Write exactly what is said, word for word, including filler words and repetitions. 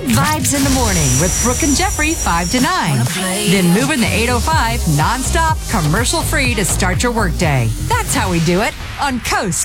Good vibes in the morning with Brooke and Jeffrey, five to nine. Then move in the eight oh five, nonstop, commercial free to start your workday. That's how we do it on Coast.